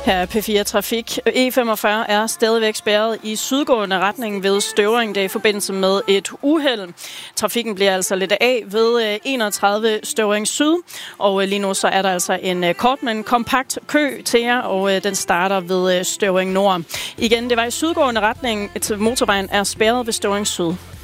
Her er P4 Trafik. E45 er stadigvæk spærret i sydgående retning ved Støvring. Det er i forbindelse med et uheld. Trafikken bliver altså lidt af ved 31 Støvring Syd. Og lige nu så er der altså en kort, men kompakt kø til jer, og den starter ved Støvring Nord. Igen, det var i sydgående retning. Motorvejen er spærret ved Støvring Syd.